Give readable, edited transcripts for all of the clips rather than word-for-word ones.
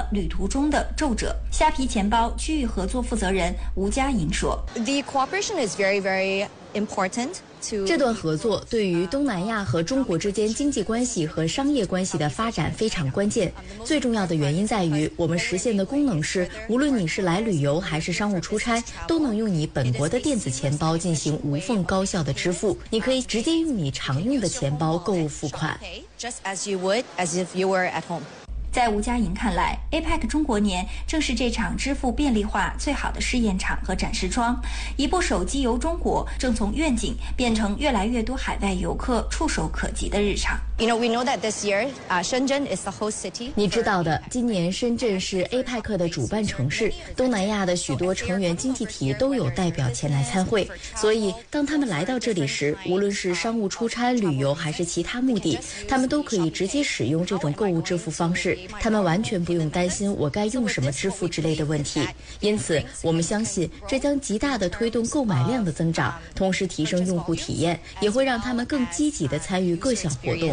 了旅途中的皱褶。虾皮钱包区域合作负责人吴佳莹说 ：“The cooperation is very, very important。” 这段合作对于东南亚和中国之间经济关系和商业关系的发展非常关键。最重要的原因在于，我们实现的功能是，无论你是来旅游还是商务出差，都能用你本国的电子钱包进行无缝高效的支付。你可以直接用你常用的钱包购物付款。 在吴佳莹看来 ，APEC 中国年正是这场支付便利化最好的试验场和展示窗。一部手机游中国正从愿景变成越来越多海外游客触手可及的日常。 We know that this year, Shenzhen is the host city. 你知道的，今年深圳是 APEC 的主办城市，东南亚的许多成员经济体都有代表前来参会，所以当他们来到这里时，无论是商务出差、旅游还是其他目的，他们都可以直接使用这种购物支付方式。他们完全不用担心我该用什么支付之类的问题，因此我们相信这将极大地推动购买量的增长，同时提升用户体验，也会让他们更积极地参与各项活动。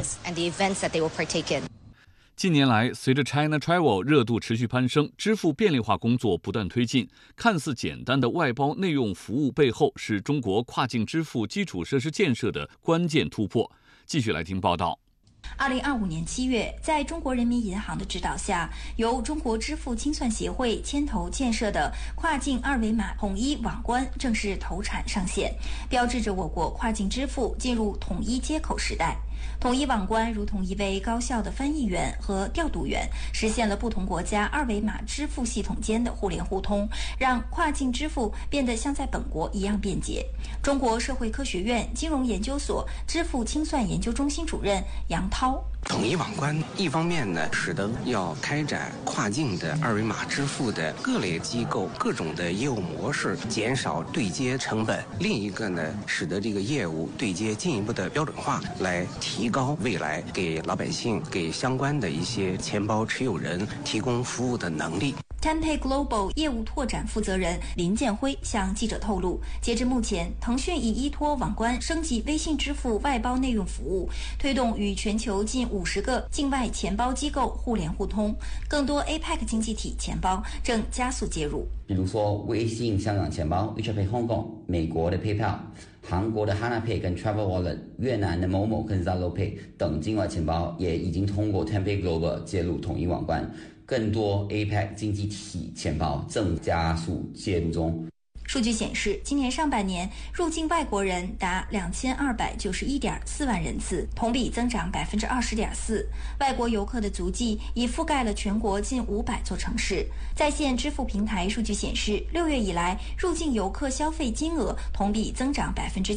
近年来，随着 China Travel 热度持续攀升，支付便利化工作不断推进。看似简单的外包内用服务背后，是中国跨境支付基础设施建设的关键突破。继续来听报道。 2025年7月，在中国人民银行的指导下，由中国支付清算协会牵头建设的跨境二维码统一网关正式投产上线，标志着我国跨境支付进入统一接口时代。统一网关如同一位高效的翻译员和调度员，实现了不同国家二维码支付系统间的互联互通，让跨境支付变得像在本国一样便捷。中国社会科学院金融研究所支付清算研究中心主任杨涛： 统一网关一方面呢，使得要开展跨境的二维码支付的各类机构各种的业务模式减少对接成本；另一个呢，使得这个业务对接进一步的标准化，来提高未来给老百姓、给相关的一些钱包持有人提供服务的能力。 Tenpay Global 业务拓展负责人林建辉向记者透露，截至目前，腾讯已依托网关升级微信支付外包内用服务，推动与全球近50个境外钱包机构互联互通，更多 APEC 经济体钱包正加速介入。 比如说微信香港钱包 WeChat Pay Hong Kong、美国的 PayPal、韩国的 Hana Pay 跟 Travel Wallet、越南的 Momo 跟 Zalo Pay 等境外钱包也已经通过 Tenpay Global 介入统一网关，更多 APEC 经济体钱包正加速介入中。 数据显示，今年上半年入境外国人达2291.4万人次，同比增长20.4%。外国游客的足迹已覆盖了全国近500座城市。在线支付平台数据显示，6月以来入境游客消费金额同比增长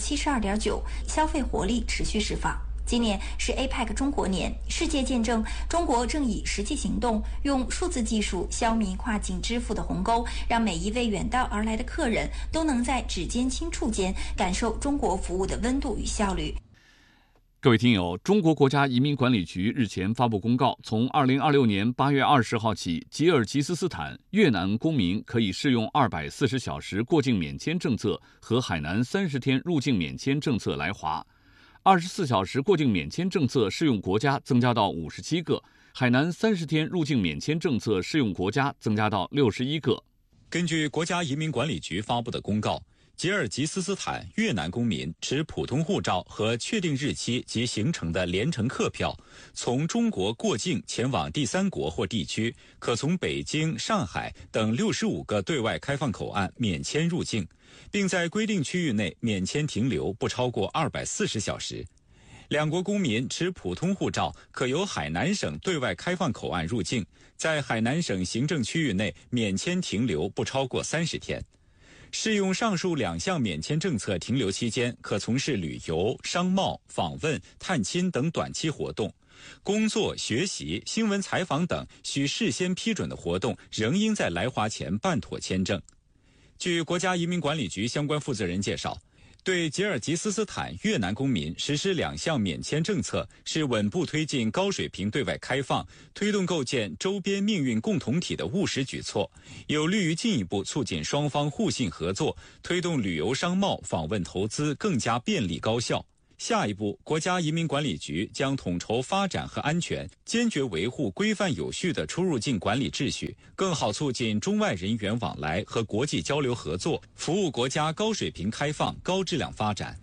72.9%，消费活力持续释放。今年是 APEC 中国年，世界见证中国正以实际行动，用数字技术消弭跨境支付的鸿沟，让每一位远道而来的客人都能在指尖轻触间感受中国服务的温度与效率。 各位听友，中国国家移民管理局日前发布公告，从2026年8月20号起，吉尔吉斯斯坦、越南公民可以适用240小时过境免签政策和海南30天入境免签政策来华。24小时过境免签政策适用国家增加到57个，海南30天入境免签政策适用国家增加到61个。 根据国家移民管理局发布的公告，吉尔吉斯斯坦、越南公民持普通护照和确定日期及行程的联程客票，从中国过境前往第三国或地区，可从北京、上海等65个对外开放口岸免签入境，并在规定区域内免签停留不超过240小时。两国公民持普通护照可由海南省对外开放口岸入境，在海南省行政区域内免签停留不超过30天。适用上述2项免签政策停留期间，可从事旅游、商贸、访问、探亲等短期活动。工作、学习、新闻采访等需事先批准的活动，仍应在来华前办妥签证。据国家移民管理局相关负责人介绍，对吉尔吉斯斯坦、越南公民实施2项免签政策，是稳步推进高水平对外开放，推动构建周边命运共同体的务实举措，有利于进一步促进双方互信合作，推动旅游、商贸、访问、投资更加便利高效。 下一步，国家移民管理局将统筹发展和安全，坚决维护规范有序的出入境管理秩序，更好促进中外人员往来和国际交流合作，服务国家高水平开放、高质量发展。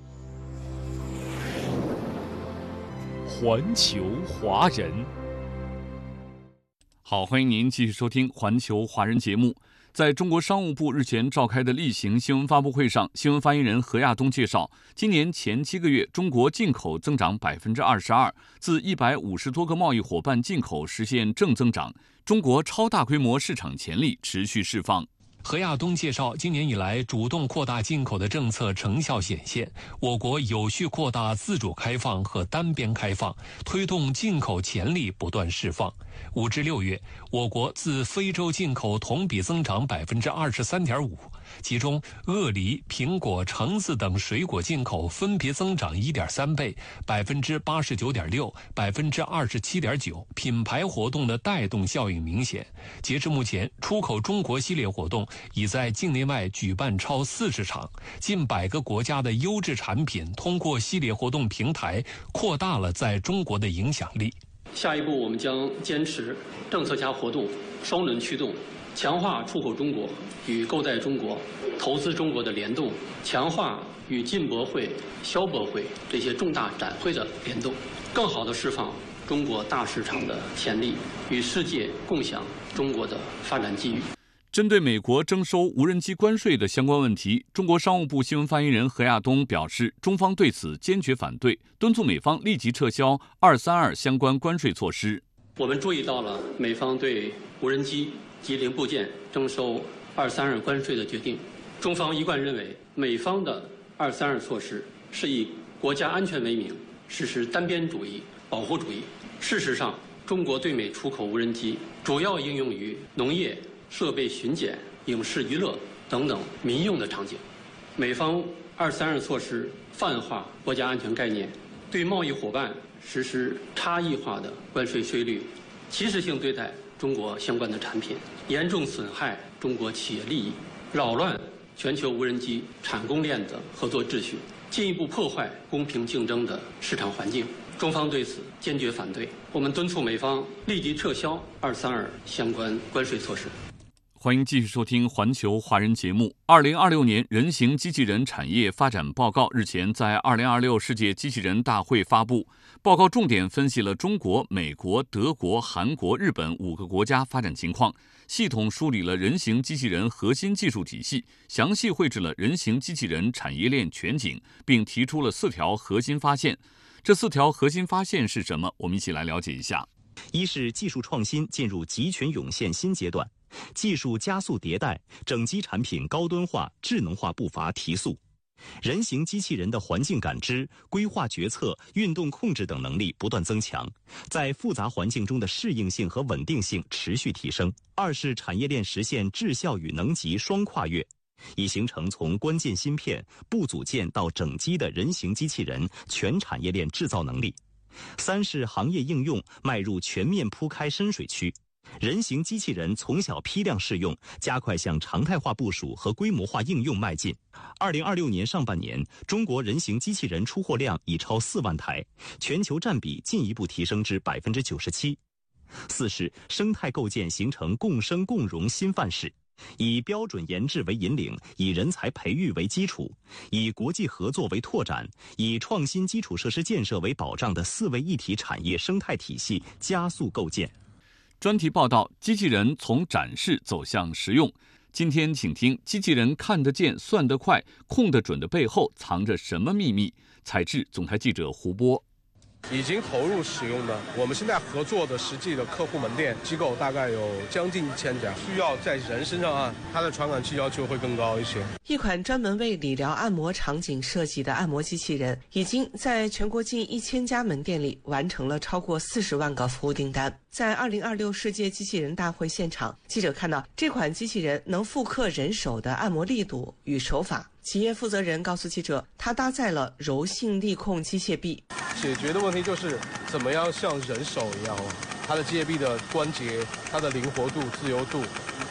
环球华人， 好，欢迎您继续收听环球华人节目。在中国商务部日前召开的例行新闻发布会上，新闻发言人何亚东介绍，今年前7个月，中国进口增长22%，自150多个贸易伙伴进口实现正增长，中国超大规模市场潜力持续释放。 何亚东介绍，今年以来主动扩大进口的政策成效显现，我国有序扩大自主开放和单边开放，推动进口潜力不断释放。5至6月，我国自非洲进口同比增长23.5%，其中鳄梨、苹果、橙子等水果进口分别增长1.3倍，89.6%、27.9%，品牌活动的带动效应明显。截至目前，出口中国系列活动已在境内外举办超40场，近100个国家的优质产品通过系列活动平台扩大了在中国的影响力。 下一步，我们将坚持政策加活动双轮驱动，强化出口中国与购带中国、投资中国的联动，强化与进博会、消博会这些重大展会的联动，更好地释放中国大市场的潜力，与世界共享中国的发展机遇。 针对美国征收无人机关税的相关问题，中国商务部新闻发言人何亚东表示，中方对此坚决反对，敦促美方立即撤销232相关关税措施。 我们注意到了美方对无人机及零部件征收232关税的决定，中方一贯认为，美方的232措施是以国家安全为名，实施单边主义、保护主义。事实上，中国对美出口无人机主要应用于农业、设备巡检、影视娱乐等等民用的场景。美方232措施泛化国家安全概念，对贸易伙伴实施差异化的关税税率，歧视性对待中国相关的产品，严重损害中国企业利益，扰乱全球无人机产供链的合作秩序，进一步破坏公平竞争的市场环境。中方对此坚决反对，我们敦促美方立即撤销232相关关税措施。 欢迎继续收听环球华人节目。2026年人形机器人产业发展报告日前在2026世界机器人大会发布。报告重点分析了中国、美国、德国、韩国、日本5个国家发展情况，系统梳理了人形机器人核心技术体系，详细绘制了人形机器人产业链全景，并提出了4条核心发现。这4条核心发现是什么？我们一起来了解一下。 一是技术创新进入集群涌现新阶段，技术加速迭代，整机产品高端化、智能化步伐提速。人形机器人的环境感知、规划决策、运动控制等能力不断增强，在复杂环境中的适应性和稳定性持续提升。二是产业链实现质效与能级双跨越，已形成从关键芯片、部组件到整机的人形机器人全产业链制造能力。三是行业应用迈入全面铺开深水区，人形机器人从小批量试用，加快向常态化部署和规模化应用迈进。2026年上半年，中国人形机器人出货量已超4万台，全球占比进一步提升至97%。四是生态构建形成共生共荣新范式，以标准研制为引领，以人才培育为基础，以国际合作为拓展，以创新基础设施建设为保障的4位一体产业生态体系加速构建。 专题报道：机器人从展示走向实用。今天请听机器人看得见、算得快、控得准的背后藏着什么秘密？采制总台记者胡波。 已经投入使用的，我们现在合作的实际的客户门店机构大概有将近1000家，需要在人身上按，它的传感器要求会更高一些。 一款专门为理疗按摩场景设计的按摩机器人，已经在全国近1000家门店里完成了超过40万个服务订单。在2026世界机器人大会现场，记者看到这款机器人能复刻人手的按摩力度与手法。企业负责人告诉记者，它搭载了柔性力控机械臂， 解决的问题就是怎么样像人手一样，它的机械臂的关节、它的灵活度、自由度，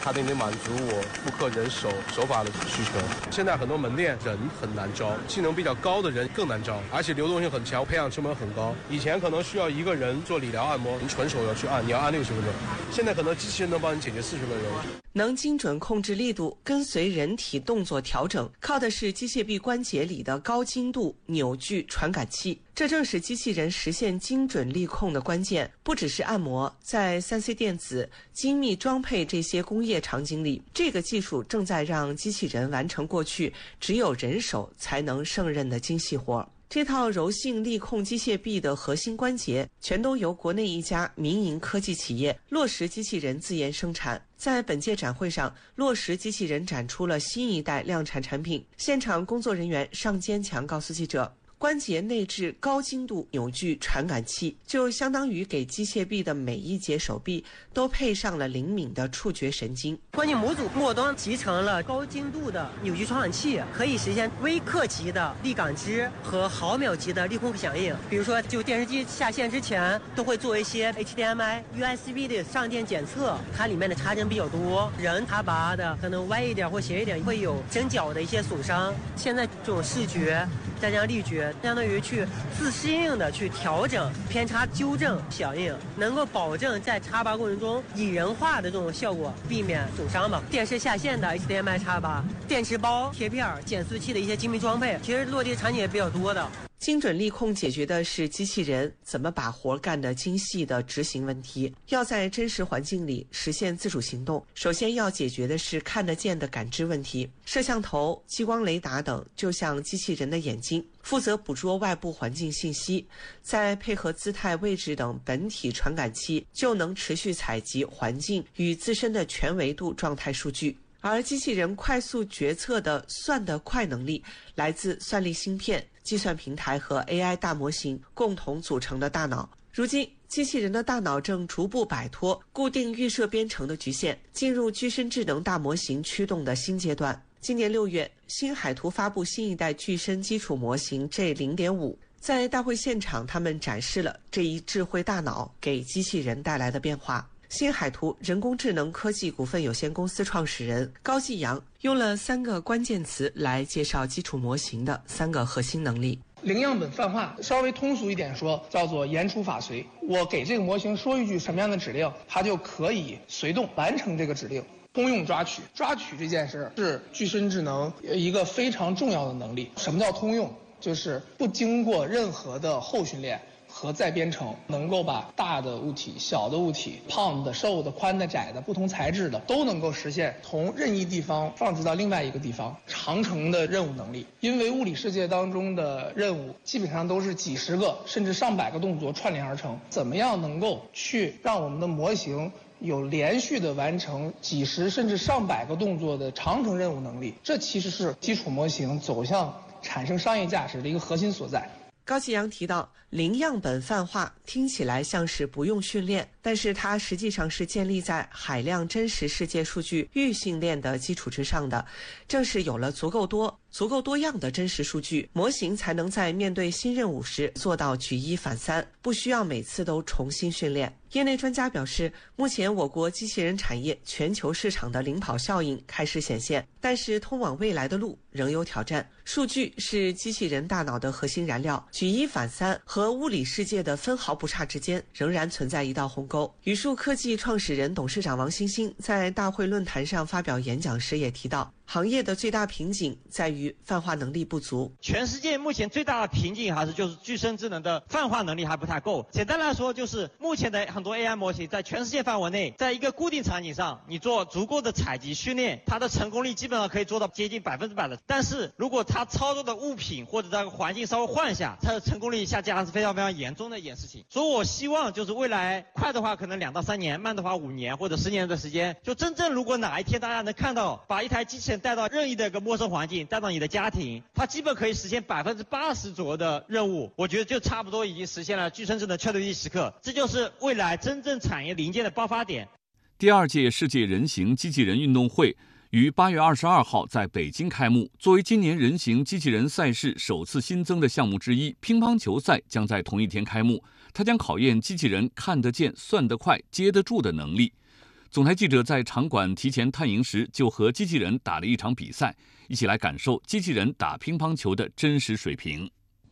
它得满足我顾客人手法的需求。现在很多门店人很难招，技能比较高的人更难招，而且流动性很强，培养成本很高。以前可能需要一个人做理疗按摩，你纯手要去按，你要按60分钟，现在可能机器人能帮你解决40分钟。 能精准控制力度，跟随人体动作调整，靠的是机械臂关节里的高精度扭矩传感器。这正是机器人实现精准力控的关键。不只是按摩，在3C 电子、精密装配这些工业场景里，这个技术正在让机器人完成过去只有人手才能胜任的精细活。这套柔性力控机械臂的核心关节，全都由国内一家民营科技企业洛实机器人自研生产。在本届展会上，洛实机器人展出了新一代量产产品。现场工作人员尚坚强告诉记者，关节内置高精度扭矩传感器，就相当于给机械臂的每一节手臂都配上了灵敏的触觉神经。 关节模组末端集成了高精度的扭矩传感器，可以实现微克级的力感知和毫秒级的力控响应。比如说，就电视机下线之前，都会做一些 HDMI、USB 的上电检测，它里面的插针比较多，人他拔的可能歪一点或斜一点，会有针脚的一些损伤。现在这种视觉再加上力觉，相当于去自适应的去调整偏差纠正响应，能够保证在插拔过程中拟人化的这种效果，避免损伤吧。电视下线的 HDMI 插拔、电池包、贴片、减速器的一些精密装配，其实落地场景也比较多的。 精准力控解决的是机器人怎么把活干得精细的执行问题。要在真实环境里实现自主行动，首先要解决的是看得见的感知问题。摄像头、激光雷达等就像机器人的眼睛，负责捕捉外部环境信息，再配合姿态、位置等本体传感器，就能持续采集环境与自身的全维度状态数据。而机器人快速决策的算得快能力，来自算力芯片、计算平台和 AI 大模型共同组成的大脑。如今，机器人的大脑正逐步摆脱固定预设编程的局限，进入具身智能大模型驱动的新阶段。今年6月，新海图发布新一代具身基础模型 G0.5。在大会现场，他们展示了这一智慧大脑给机器人带来的变化。新海图人工智能科技股份有限公司创始人高继阳用了3个关键词来介绍基础模型的3个核心能力。 零样本泛化，稍微通俗一点说，叫做言出法随。我给这个模型说一句什么样的指令，它就可以随动完成这个指令。通用抓取，抓取这件事是具身智能一个非常重要的能力。什么叫通用？就是不经过任何的后训练和再编程，能够把大的物体、小的物体、胖的、瘦的、宽的、窄的、不同材质的，都能够实现从任意地方放置到另外一个地方长程的任务能力。因为物理世界当中的任务基本上都是几十个甚至上百个动作串联而成，怎么样能够去让我们的模型有连续的完成几十甚至上百个动作的长程任务能力，这其实是基础模型走向产生商业价值的一个核心所在。 高继阳提到，零样本泛化听起来像是不用训练，但是它实际上是建立在海量真实世界数据预训练的基础之上的。正是有了足够多样的真实数据，模型才能在面对新任务时做到举一反三，不需要每次都重新训练。业内专家表示，目前我国机器人产业全球市场的领跑效应开始显现，但是通往未来的路仍有挑战。数据是机器人大脑的核心燃料，举一反三和物理世界的分毫不差之间仍然存在一道鸿沟。宇树科技创始人、董事长王兴兴在大会论坛上发表演讲时也提到，行业的最大瓶颈在于泛化能力不足。 全世界目前最大的瓶颈就是具身智能的泛化能力还不太够。简单来说，就是目前的很多 AI 模型在全世界范围内，在一个固定场景上，你做足够的采集训练，它的成功率基本上可以做到接近100%的。但是如果它操作的物品或者这个环境稍微换一下，它的成功率下降是非常非常严重的一件事情。所以我希望就是未来快的话可能2到3年，慢的话5年或者10年的时间，就真正如果哪一天大家能看到把一台机器人带到任意的一个陌生环境，带到你的家庭，它基本可以实现80%左右的任务，我觉得就差不多已经实现了具身智能确定时刻。这就是未来真正产业零件的爆发点。 第2届世界人形机器人运动会于8月22号在北京开幕。作为今年人形机器人赛事首次新增的项目之一，乒乓球赛将在同一天开幕。它将考验机器人看得见、算得快、接得住的能力。 总台记者在场馆提前探营时，就和机器人打了一场比赛，一起来感受机器人打乒乓球的真实水平。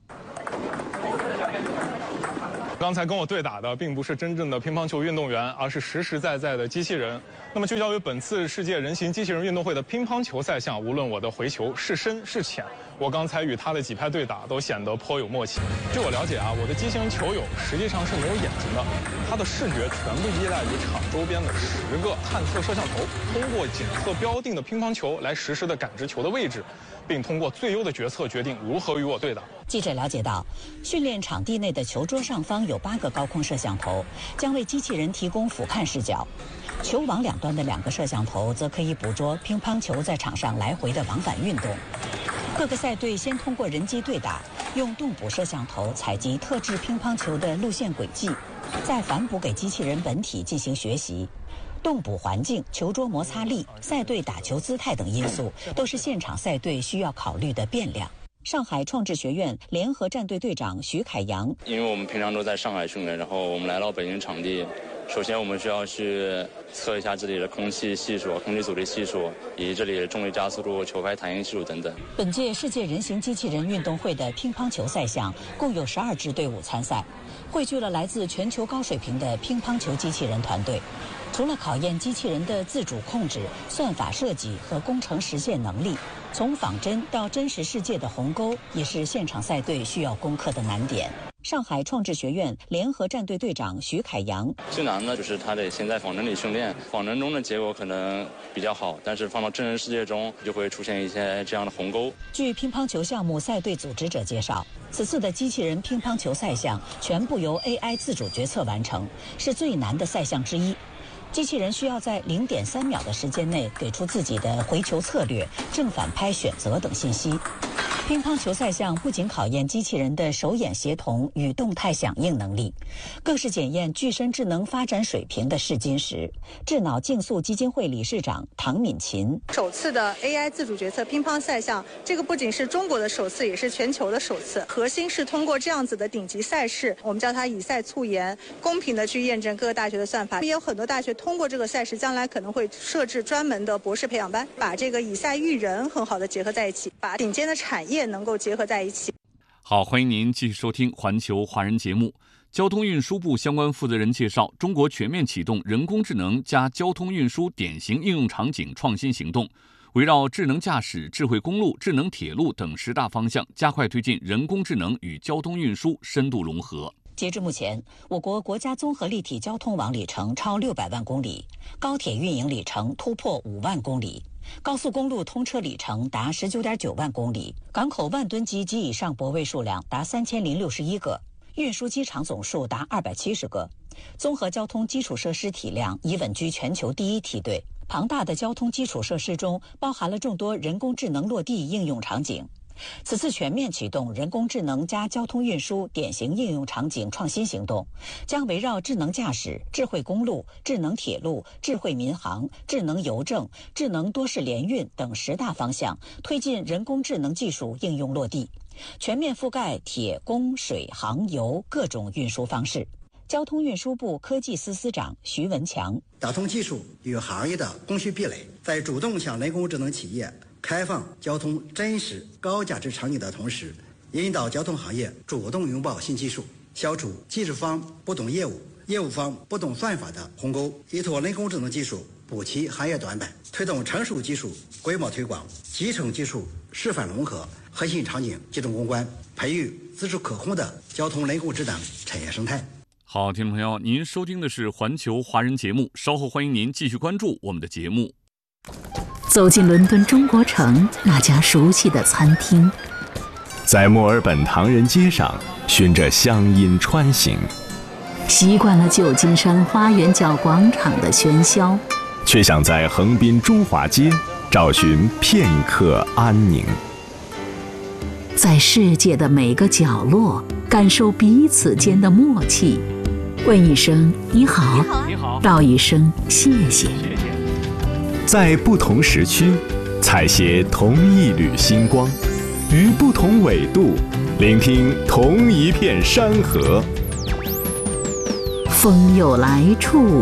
刚才跟我对打的并不是真正的乒乓球运动员，而是实实在在的机器人。那么聚焦于本次世界人形机器人运动会的乒乓球赛项，无论我的回球是深是浅，我刚才与他的几拍对打都显得颇有默契。据我了解啊，我的机器人球友实际上是没有眼睛的，他的视觉全部依赖于场周边的10个探测摄像头，通过检测标定的乒乓球来实时的感知球的位置，并通过最优的决策决定如何与我对打。 记者了解到，训练场地内的球桌上方有8个高空摄像头，将为机器人提供俯瞰视角。球网两端的2个摄像头则可以捕捉乒乓球在场上来回的往返运动。各个赛队先通过人机对打，用动捕摄像头采集特制乒乓球的路线轨迹，再反哺给机器人本体进行学习。动捕环境、球桌摩擦力、赛队打球姿态等因素，都是现场赛队需要考虑的变量。上海创智学院联合战队队长徐凯阳， 因为我们平常都在上海训练，然后我们来到北京场地，首先我们需要去测一下这里的空气系数、空气阻力系数，以及这里的重力加速度、球拍弹性系数等等。 本届世界人形机器人运动会的乒乓球赛项共有12支队伍参赛，汇聚了来自全球高水平的乒乓球机器人团队。除了考验机器人的自主控制、算法设计和工程实现能力，从仿真到真实世界的鸿沟，也是现场赛队需要攻克的难点。上海创智学院联合战队队长徐凯阳， 最难的就是他得先在仿真里训练，仿真中的结果可能比较好，但是放到真实世界中就会出现一些这样的鸿沟。 据乒乓球项目赛队组织者介绍，此次的机器人乒乓球赛项全部由 AI 自主决策完成，是最难的赛项之一。机器人需要在0.3秒的时间内给出自己的回球策略、正反拍选择等信息。乒乓球赛项不仅考验机器人的手眼协同与动态响应能力，更是检验具身智能发展水平的试金石。智脑竞速基金会理事长唐敏琴， 首次的 AI 自主决策乒乓赛项，这个不仅是中国的首次，也是全球的首次。核心是通过这样子的顶级赛事，我们叫它以赛促研，公平的去验证各个大学的算法。也有很多大学通过这个赛事，将来可能会设置专门的博士培养班，把这个以赛育人很好的结合在一起，把顶尖的产业能够结合在一起。 好，欢迎您继续收听环球华人节目。交通运输部相关负责人介绍，中国全面启动人工智能加交通运输典型应用场景创新行动，围绕智能驾驶、智慧公路、智能铁路等10大方向，加快推进人工智能与交通运输深度融合。 截至目前，我国国家综合立体交通网里程超600万公里，高铁运营里程突破5万公里，高速公路通车里程达19.9万公里，港口万吨级及以上泊位数量达3061个，运输机场总数达270个，综合交通基础设施体量已稳居全球第1梯队。庞大的交通基础设施中包含了众多人工智能落地应用场景。此次全面启动人工智能加交通运输典型应用场景创新行动，将围绕智能驾驶、智慧公路、智能铁路、智慧民航、智能邮政、智能多式联运等10大方向，推进人工智能技术应用落地，全面覆盖铁、公、水、航、油各种运输方式。交通运输部科技司司长徐文强， 打通技术与行业的供需壁垒，在主动向人工智能企业开放交通真实高价值场景的同时，引导交通行业主动拥抱新技术，消除技术方不懂业务、业务方不懂算法的鸿沟，依托人工智能技术补齐行业短板，推动成熟技术规模推广，集成技术示范融合，核心场景集中攻关，培育自主可控的交通人工智能产业生态。 好，听众朋友，您收听的是环球华人节目，稍后欢迎您继续关注我们的节目。 走进伦敦中国城那家熟悉的餐厅， 在墨尔本唐人街上循着乡音穿行， 习惯了旧金山花园角广场的喧嚣， 却想在横滨中华街找寻片刻安宁。 在世界的每个角落感受彼此间的默契，问一声你好，道一声谢谢。 在不同时区采撷同一缕星光，于不同纬度聆听同一片山河。 风有来处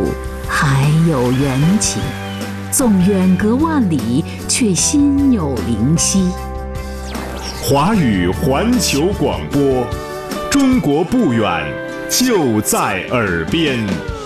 还有缘情，纵远隔万里，却心有灵犀。 华语环球广播，中国不远，就在耳边。